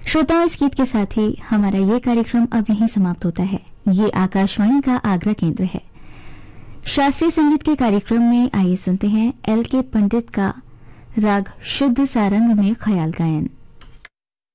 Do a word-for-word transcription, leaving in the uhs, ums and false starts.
श्रोताओं, इस गीत के साथ ही हमारा ये कार्यक्रम अब यहीं समाप्त होता है। ये आकाशवाणी का आगरा केंद्र है। शास्त्रीय संगीत के कार्यक्रम में आइए सुनते हैं एल के पंडित का राग शुद्ध सारंग में ख्याल गायन।